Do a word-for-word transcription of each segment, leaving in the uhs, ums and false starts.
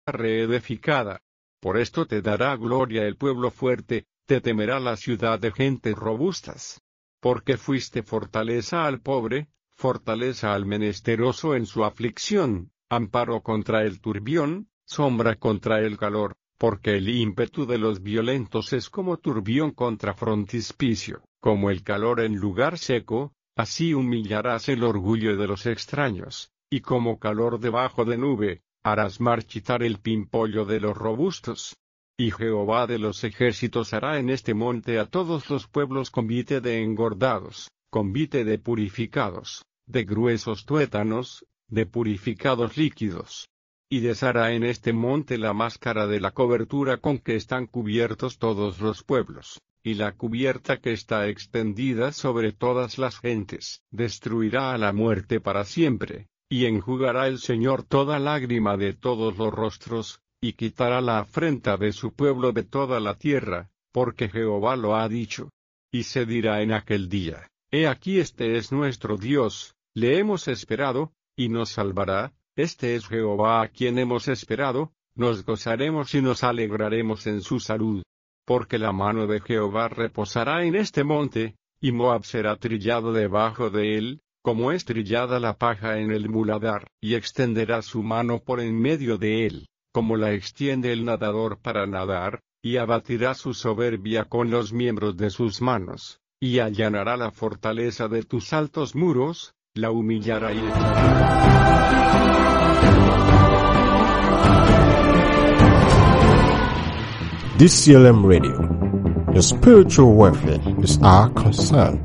reedificada. Por esto te dará gloria el pueblo fuerte, te temerá la ciudad de gentes robustas. Porque fuiste fortaleza al pobre, fortaleza al menesteroso en su aflicción, amparo contra el turbión, sombra contra el calor, porque el ímpetu de los violentos es como turbión contra frontispicio, como el calor en lugar seco, así humillarás el orgullo de los extraños, y como calor debajo de nube, harás marchitar el pimpollo de los robustos. Y Jehová de los ejércitos hará en este monte a todos los pueblos convite de engordados, convite de purificados, de gruesos tuétanos, de purificados líquidos. Y deshará en este monte la máscara de la cobertura con que están cubiertos todos los pueblos, y la cubierta que está extendida sobre todas las gentes. Destruirá a la muerte para siempre, y enjugará el Señor toda lágrima de todos los rostros, y quitará la afrenta de su pueblo de toda la tierra, porque Jehová lo ha dicho. Y se dirá en aquel día, he aquí este es nuestro Dios, le hemos esperado, y nos salvará, este es Jehová a quien hemos esperado, nos gozaremos y nos alegraremos en su salud. Porque la mano de Jehová reposará en este monte, y Moab será trillado debajo de él, como es trillada la paja en el muladar, y extenderá su mano por en medio de él, como la extiende el nadador para nadar, y abatirá su soberbia con los miembros de sus manos, y allanará la fortaleza de tus altos muros, la humillará y This C L M Radio, your spiritual welfare is our concern.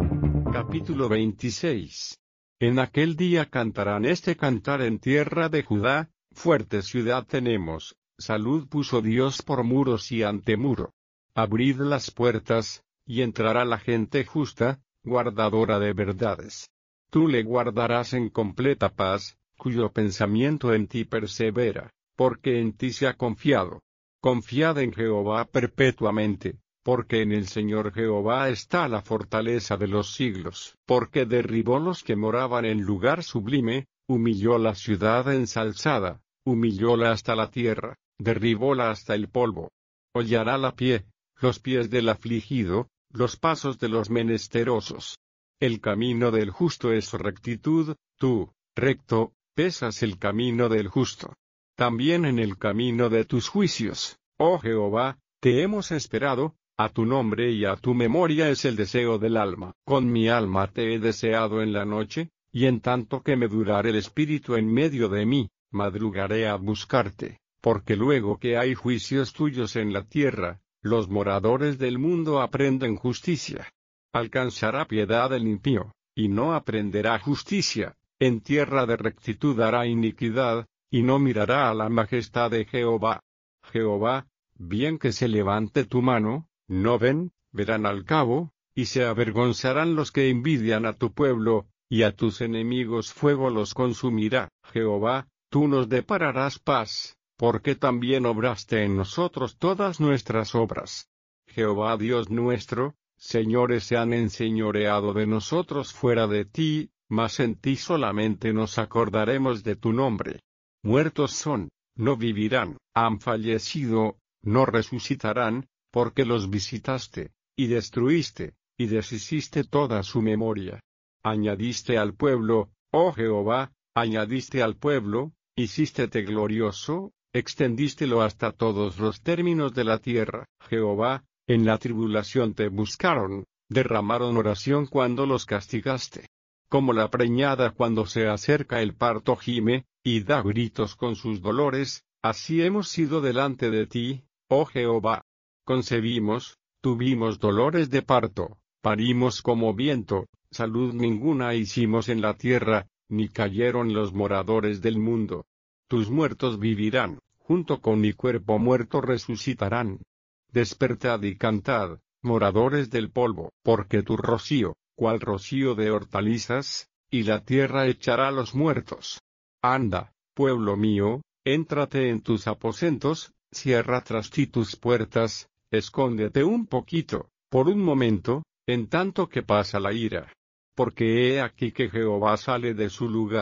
Capítulo veintiséis. En aquel día cantarán este cantar en tierra de Judá, fuerte ciudad tenemos, salud puso Dios por muros y antemuro. Abrid las puertas, y entrará la gente justa, guardadora de verdades. Tú le guardarás en completa paz, cuyo pensamiento en ti persevera, porque en ti se ha confiado. Confiad en Jehová perpetuamente, porque en el Señor Jehová está la fortaleza de los siglos. Porque derribó los que moraban en lugar sublime, humilló la ciudad ensalzada, humillóla hasta la tierra, derribóla hasta el polvo. Hollará la pie, los pies del afligido, los pasos de los menesterosos. El camino del justo es rectitud, tú, recto, pesas el camino del justo. También en el camino de tus juicios, oh Jehová, te hemos esperado, a tu nombre y a tu memoria es el deseo del alma. Con mi alma te he deseado en la noche, y en tanto que me durare el espíritu en medio de mí, madrugaré a buscarte, porque luego que hay juicios tuyos en la tierra, los moradores del mundo aprenden justicia. Alcanzará piedad el impío, y no aprenderá justicia, en tierra de rectitud hará iniquidad, y no mirará a la majestad de Jehová. Jehová, bien que se levante tu mano, no ven, verán al cabo, y se avergonzarán los que envidian a tu pueblo, y a tus enemigos fuego los consumirá. Jehová, tú nos depararás paz, porque también obraste en nosotros todas nuestras obras. Jehová Dios nuestro, señores se han enseñoreado de nosotros fuera de ti, mas en ti solamente nos acordaremos de tu nombre. Muertos son, no vivirán, han fallecido, no resucitarán, porque los visitaste, y destruiste, y deshiciste toda su memoria. Añadiste al pueblo, oh Jehová, añadiste al pueblo, hicístete glorioso, extendístelo hasta todos los términos de la tierra. Jehová, en la tribulación te buscaron, derramaron oración cuando los castigaste. Como la preñada cuando se acerca el parto gime, y da gritos con sus dolores, así hemos sido delante de ti, oh Jehová. Concebimos, tuvimos dolores de parto, parimos como viento, salud ninguna hicimos en la tierra, ni cayeron los moradores del mundo. Tus muertos vivirán, junto con mi cuerpo muerto resucitarán. Despertad y cantad, moradores del polvo, porque tu rocío, cual rocío de hortalizas, y la tierra echará los muertos. Anda, pueblo mío, éntrate en tus aposentos, cierra tras ti tus puertas, escóndete un poquito, por un momento, en tanto que pasa la ira. Porque he aquí que Jehová sale de su lugar,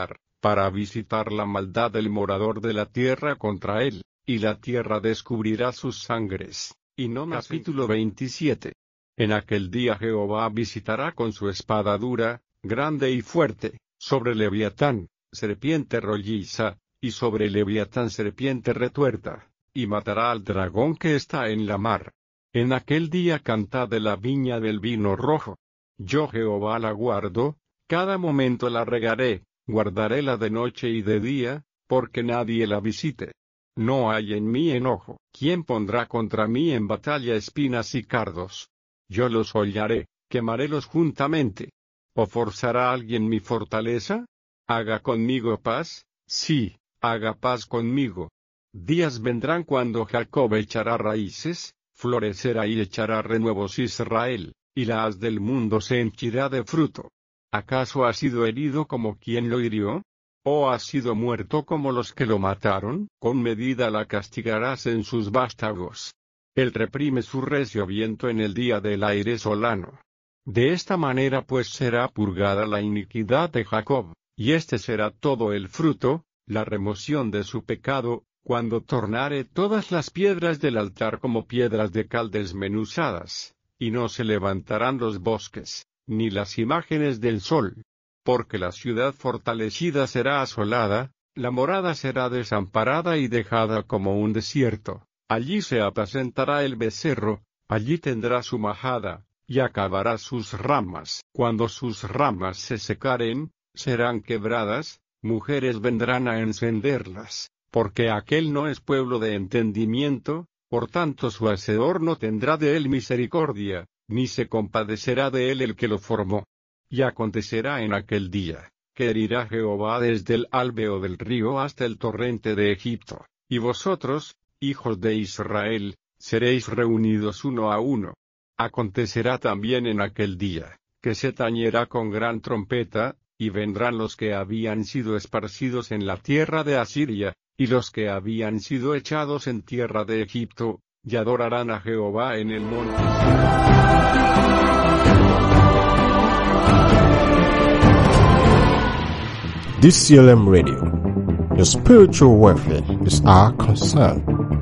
para visitar la maldad del morador de la tierra contra él, y la tierra descubrirá sus sangres. Y no más. Capítulo veintisiete. En aquel día Jehová visitará con su espada dura, grande y fuerte, sobre Leviatán, serpiente rolliza, y sobre Leviatán serpiente retuerta, y matará al dragón que está en la mar. En aquel día cantad de la viña del vino rojo. Yo Jehová la guardo, cada momento la regaré, guardaréla de noche y de día, porque nadie la visite. No hay en mí enojo. ¿Quién pondrá contra mí en batalla espinas y cardos? Yo los hollaré, quemarélos juntamente. ¿O forzará alguien mi fortaleza? ¿Haga conmigo paz? Sí, haga paz conmigo. Días vendrán cuando Jacob echará raíces, florecerá y echará renuevos Israel, y la haz del mundo se henchirá de fruto. ¿Acaso ha sido herido como quien lo hirió? ¿O ha sido muerto como los que lo mataron? Con medida la castigarás en sus vástagos. Él reprime su recio viento en el día del aire solano. De esta manera pues será purgada la iniquidad de Jacob, y este será todo el fruto, la remoción de su pecado, cuando tornare todas las piedras del altar como piedras de cal desmenuzadas, y no se levantarán los bosques, ni las imágenes del sol. Porque la ciudad fortalecida será asolada, la morada será desamparada y dejada como un desierto. Allí se apacentará el becerro, allí tendrá su majada, y acabará sus ramas. Cuando sus ramas se secaren, serán quebradas, mujeres vendrán a encenderlas, porque aquel no es pueblo de entendimiento, por tanto su hacedor no tendrá de él misericordia, ni se compadecerá de él el que lo formó. Y acontecerá en aquel día, que herirá Jehová desde el albeo del río hasta el torrente de Egipto, y vosotros, hijos de Israel, seréis reunidos uno a uno. Acontecerá también en aquel día, que se tañerá con gran trompeta, y vendrán los que habían sido esparcidos en la tierra de Asiria, y los que habían sido echados en tierra de Egipto, y adorarán a Jehová en el monte. D C L M Radio. Your spiritual welfare is our concern.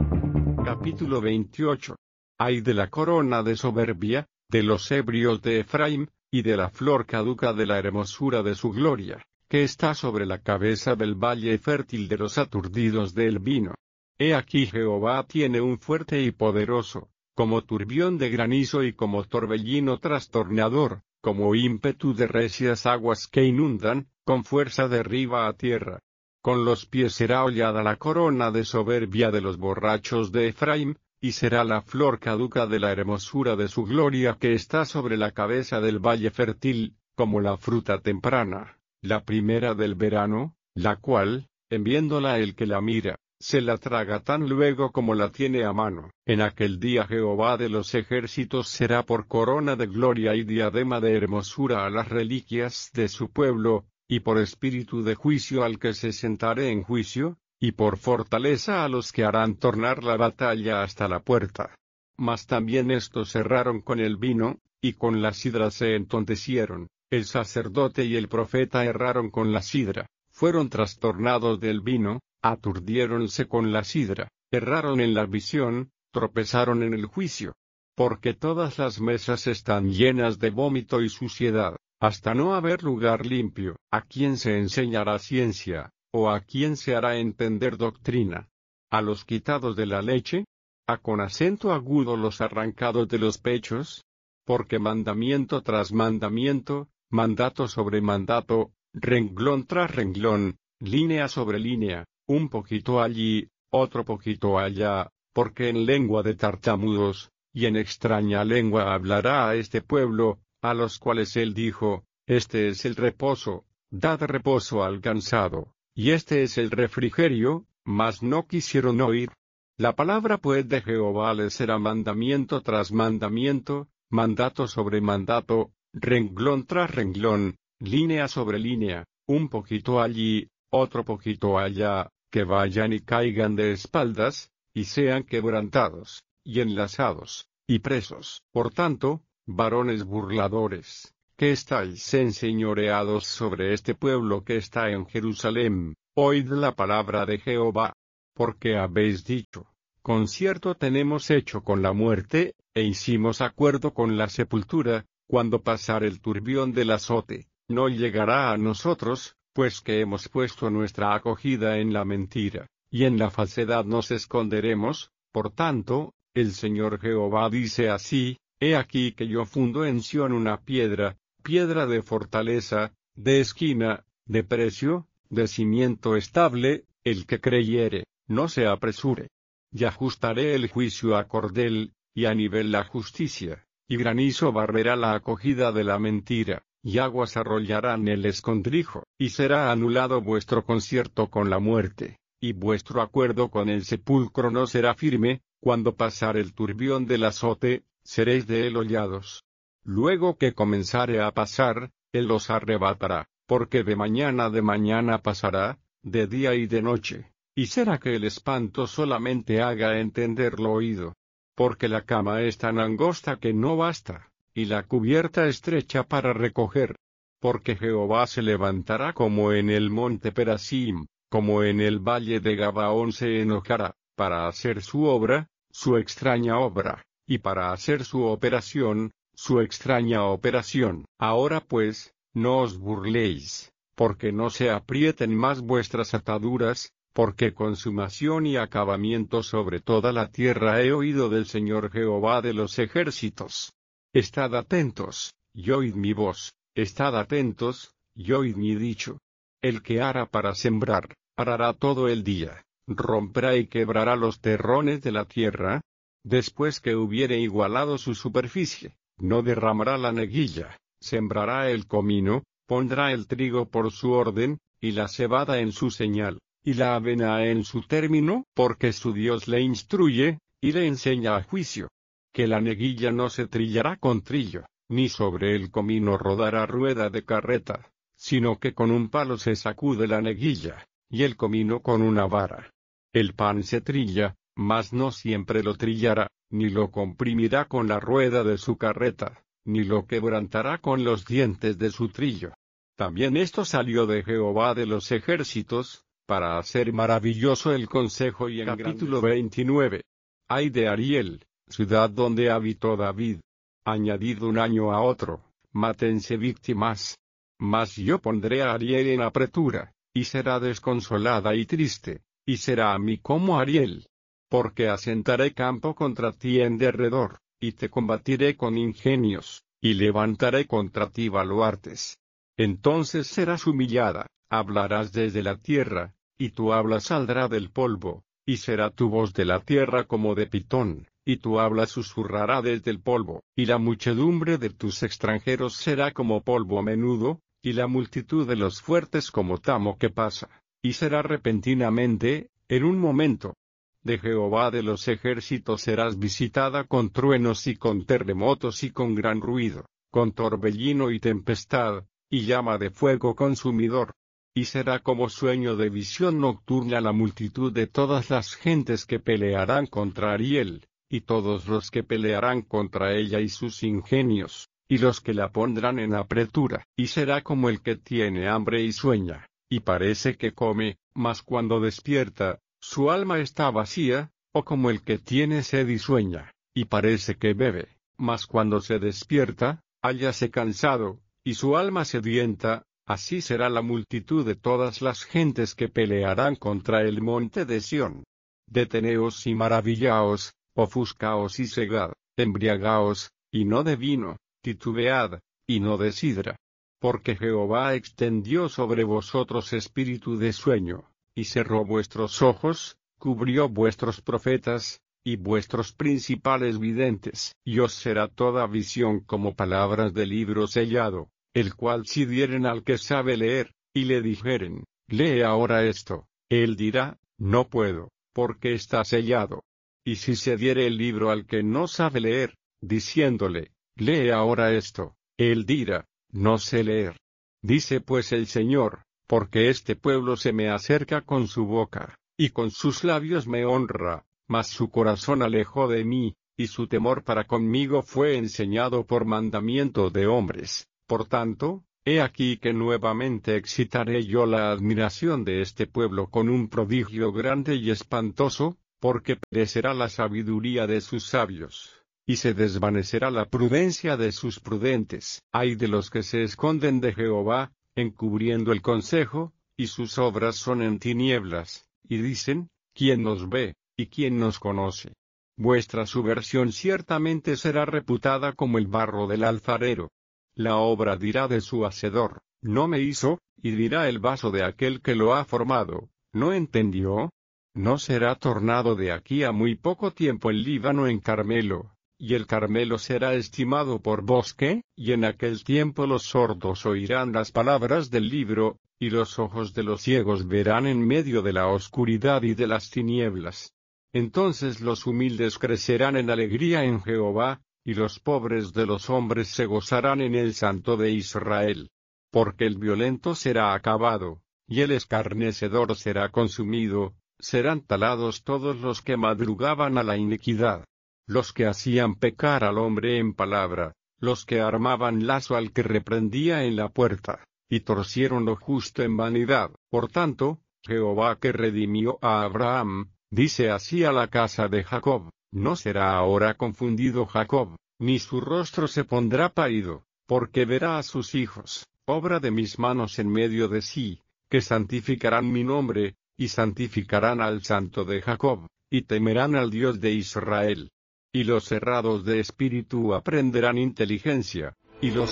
Capítulo veintiocho. Ay de la corona de soberbia, de los ebrios de Efraim, y de la flor caduca de la hermosura de su gloria, que está sobre la cabeza del valle fértil de los aturdidos del vino. He aquí Jehová tiene un fuerte y poderoso, como turbión de granizo y como torbellino trastornador, como ímpetu de recias aguas que inundan, con fuerza derriba a tierra. Con los pies será hollada la corona de soberbia de los borrachos de Efraim, y será la flor caduca de la hermosura de su gloria que está sobre la cabeza del valle fértil, como la fruta temprana, la primera del verano, la cual, en viéndola el que la mira, se la traga tan luego como la tiene a mano. En aquel día Jehová de los ejércitos será por corona de gloria y diadema de hermosura a las reliquias de su pueblo, y por espíritu de juicio al que se sentare en juicio, y por fortaleza a los que harán tornar la batalla hasta la puerta. Mas también estos erraron con el vino, y con la sidra se entontecieron, el sacerdote y el profeta erraron con la sidra, fueron trastornados del vino, aturdiéronse con la sidra, erraron en la visión, tropezaron en el juicio. Porque todas las mesas están llenas de vómito y suciedad, hasta no haber lugar limpio. ¿A quién se enseñará ciencia, o a quién se hará entender doctrina? ¿A los quitados de la leche? ¿A con acento agudo los arrancados de los pechos? Porque mandamiento tras mandamiento, mandato sobre mandato, renglón tras renglón, línea sobre línea, un poquito allí, otro poquito allá, porque en lengua de tartamudos, y en extraña lengua hablará a este pueblo, a los cuales él dijo, este es el reposo, dad reposo al cansado, y este es el refrigerio, mas no quisieron oír. La palabra pues de Jehová les será mandamiento tras mandamiento, mandato sobre mandato, renglón tras renglón, línea sobre línea, un poquito allí, otro poquito allá, que vayan y caigan de espaldas, y sean quebrantados, y enlazados, y presos. Por tanto, varones burladores, que estáis enseñoreados sobre este pueblo que está en Jerusalem, oíd la palabra de Jehová. Porque habéis dicho, concierto tenemos hecho con la muerte, e hicimos acuerdo con la sepultura, cuando pasare el turbión del azote, no llegará a nosotros, pues que hemos puesto nuestra acogida en la mentira, y en la falsedad nos esconderemos. Por tanto, el Señor Jehová dice así: He aquí que yo fundo en Sión una piedra, piedra de fortaleza, de esquina, de precio, de cimiento estable, el que creyere, no se apresure. Y ajustaré el juicio a cordel, y a nivel la justicia, y granizo barrerá la acogida de la mentira, y aguas arrollarán el escondrijo, y será anulado vuestro concierto con la muerte, y vuestro acuerdo con el sepulcro no será firme. Cuando pasare el turbión del azote, seréis de él hollados. Luego que comenzare a pasar, él los arrebatará, porque de mañana de mañana pasará, de día y de noche, y será que el espanto solamente haga entender lo oído. Porque la cama es tan angosta que no basta, y la cubierta estrecha para recoger. Porque Jehová se levantará como en el monte Perasim, como en el valle de Gabaón se enojará, para hacer su obra, su extraña obra, y para hacer su operación, su extraña operación. Ahora pues, no os burléis, porque no se aprieten más vuestras ataduras, porque consumación y acabamiento sobre toda la tierra he oído del Señor Jehová de los ejércitos. Estad atentos, y oíd mi voz, estad atentos, y oíd mi dicho. El que ara para sembrar, arará todo el día, romperá y quebrará los terrones de la tierra. Después que hubiere igualado su superficie, no derramará la neguilla, sembrará el comino, pondrá el trigo por su orden, y la cebada en su señal, y la avena en su término, porque su Dios le instruye, y le enseña a juicio. Que la neguilla no se trillará con trillo, ni sobre el comino rodará rueda de carreta, sino que con un palo se sacude la neguilla, y el comino con una vara. El pan se trilla, mas no siempre lo trillará, ni lo comprimirá con la rueda de su carreta, ni lo quebrantará con los dientes de su trillo. También esto salió de Jehová de los ejércitos, para hacer maravilloso el consejo y en capítulo veintinueve. Ay de Ariel, ciudad donde habitó David. Añadid un año a otro, mátense víctimas. Mas yo pondré a Ariel en apretura, y será desconsolada y triste, y será a mí como Ariel. Porque asentaré campo contra ti en derredor, y te combatiré con ingenios, y levantaré contra ti baluartes. Entonces serás humillada, hablarás desde la tierra, y tu habla saldrá del polvo, y será tu voz de la tierra como de pitón, y tu habla susurrará desde el polvo, y la muchedumbre de tus extranjeros será como polvo menudo, y la multitud de los fuertes como tamo que pasa, y será repentinamente, en un momento. De Jehová de los ejércitos serás visitada con truenos y con terremotos y con gran ruido, con torbellino y tempestad, y llama de fuego consumidor. Y será como sueño de visión nocturna la multitud de todas las gentes que pelearán contra Ariel, y todos los que pelearán contra ella y sus ingenios, y los que la pondrán en apretura. Y será como el que tiene hambre y sueña, y parece que come, mas cuando despierta, su alma está vacía, o como el que tiene sed y sueña, y parece que bebe, mas cuando se despierta, hállase cansado, y su alma sedienta. Así será la multitud de todas las gentes que pelearán contra el monte de Sión. Deteneos y maravillaos, ofuscaos y cegad, embriagaos, y no de vino, titubead, y no de sidra. Porque Jehová extendió sobre vosotros espíritu de sueño, y cerró vuestros ojos, cubrió vuestros profetas, y vuestros principales videntes. Y os será toda visión como palabras de libro sellado, el cual si dieren al que sabe leer, y le dijeren, lee ahora esto, él dirá, no puedo, porque está sellado. Y si se diere el libro al que no sabe leer, diciéndole, lee ahora esto, él dirá, no sé leer. Dice pues el Señor, porque este pueblo se me acerca con su boca, y con sus labios me honra, mas su corazón alejó de mí, y su temor para conmigo fue enseñado por mandamiento de hombres. Por tanto, he aquí que nuevamente excitaré yo la admiración de este pueblo con un prodigio grande y espantoso, porque perecerá la sabiduría de sus sabios, y se desvanecerá la prudencia de sus prudentes. Ay de los que se esconden de Jehová, encubriendo el consejo, y sus obras son en tinieblas, y dicen, ¿quién nos ve, y quién nos conoce? Vuestra subversión ciertamente será reputada como el barro del alfarero. La obra dirá de su hacedor, no me hizo, y dirá el vaso de aquel que lo ha formado, ¿no entendió? ¿No será tornado de aquí a muy poco tiempo el Líbano en Carmelo, y el Carmelo será estimado por bosque? Y en aquel tiempo los sordos oirán las palabras del libro, y los ojos de los ciegos verán en medio de la oscuridad y de las tinieblas. Entonces los humildes crecerán en alegría en Jehová, y los pobres de los hombres se gozarán en el Santo de Israel. Porque el violento será acabado, y el escarnecedor será consumido, serán talados todos los que madrugaban a la iniquidad, los que hacían pecar al hombre en palabra, los que armaban lazo al que reprendía en la puerta, y torcieron lo justo en vanidad. Por tanto, Jehová que redimió a Abraham, dice así a la casa de Jacob, no será ahora confundido Jacob, ni su rostro se pondrá pálido, porque verá a sus hijos, obra de mis manos en medio de sí, que santificarán mi nombre, y santificarán al Santo de Jacob, y temerán al Dios de Israel. Y los cerrados de espíritu aprenderán inteligencia, y los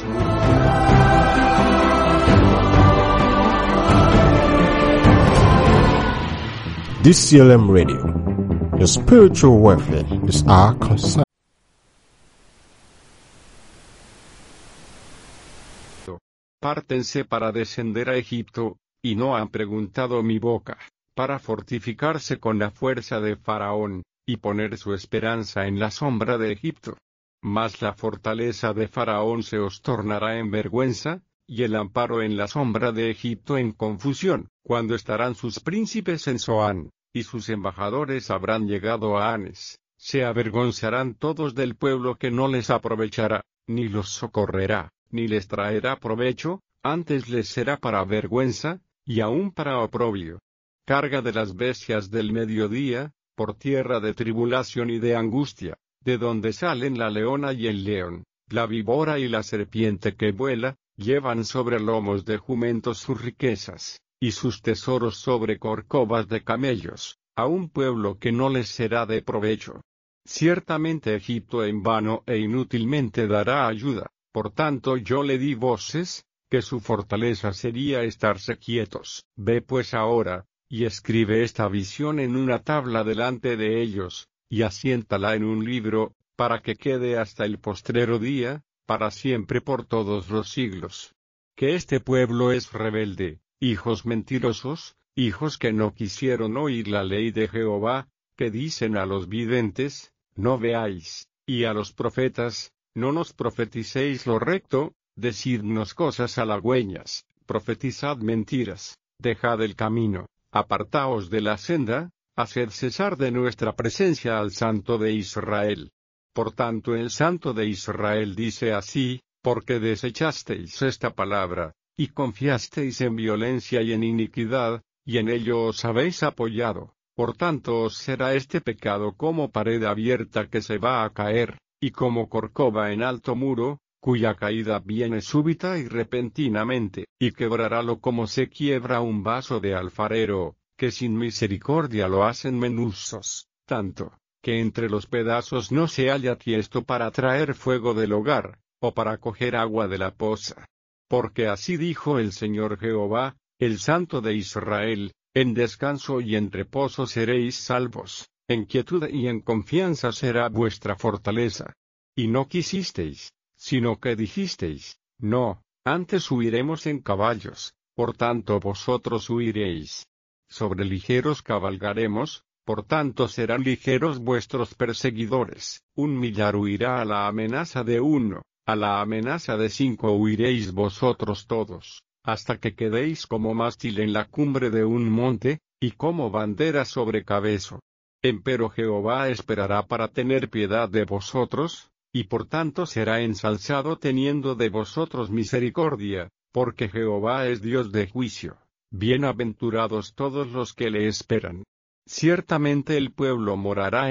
D C L M Radio. Your spiritual welfare is our concern. Pártense para descender a Egipto, y no han preguntado mi boca, para fortificarse con la fuerza de Faraón, y poner su esperanza en la sombra de Egipto. Mas la fortaleza de Faraón se os tornará en vergüenza, y el amparo en la sombra de Egipto en confusión, cuando estarán sus príncipes en Zoán, y sus embajadores habrán llegado a Hanes. Se avergonzarán todos del pueblo que no les aprovechará, ni los socorrerá, ni les traerá provecho, antes les será para vergüenza, y aún para oprobio. Carga de las bestias del mediodía, por tierra de tribulación y de angustia, de donde salen la leona y el león, la víbora y la serpiente que vuela, llevan sobre lomos de jumentos sus riquezas, y sus tesoros sobre corcovas de camellos, a un pueblo que no les será de provecho. Ciertamente Egipto en vano e inútilmente dará ayuda, por tanto yo le di voces, que su fortaleza sería estarse quietos. Ve pues ahora, y escribe esta visión en una tabla delante de ellos, y asiéntala en un libro, para que quede hasta el postrero día, para siempre por todos los siglos. Que este pueblo es rebelde, hijos mentirosos, hijos que no quisieron oír la ley de Jehová, que dicen a los videntes, no veáis, y a los profetas, no nos profeticéis lo recto, decidnos cosas halagüeñas, profetizad mentiras, dejad el camino, apartaos de la senda, haced cesar de nuestra presencia al Santo de Israel. Por tanto el Santo de Israel dice así, porque desechasteis esta palabra, y confiasteis en violencia y en iniquidad, y en ello os habéis apoyado, por tanto os será este pecado como pared abierta que se va a caer, y como corcova en alto muro, cuya caída viene súbita y repentinamente, y quebrarálo como se quiebra un vaso de alfarero, que sin misericordia lo hacen menuzos, tanto, que entre los pedazos no se halla tiesto para traer fuego del hogar, o para coger agua de la poza. Porque así dijo el Señor Jehová, el Santo de Israel, en descanso y en reposo seréis salvos, en quietud y en confianza será vuestra fortaleza. Y no quisisteis, sino que dijisteis, no, antes huiremos en caballos, por tanto vosotros huiréis. Sobre ligeros cabalgaremos, por tanto serán ligeros vuestros perseguidores. Un millar huirá a la amenaza de uno, a la amenaza de cinco huiréis vosotros todos, hasta que quedéis como mástil en la cumbre de un monte, y como bandera sobre cabezo. Empero Jehová esperará para tener piedad de vosotros, y por tanto será ensalzado teniendo de vosotros misericordia, porque Jehová es Dios de juicio. Bienaventurados todos los que le esperan. Ciertamente el pueblo morará